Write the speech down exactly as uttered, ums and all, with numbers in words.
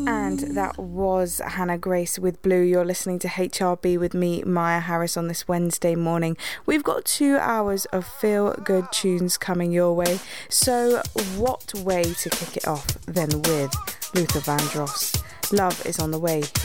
And that was Hannah Grace with Blue. You're listening to H R B with me, Maya Harris, on this Wednesday morning. We've got two hours of feel-good tunes coming your way. So what way to kick it off than with Luther Vandross? Love is on the way.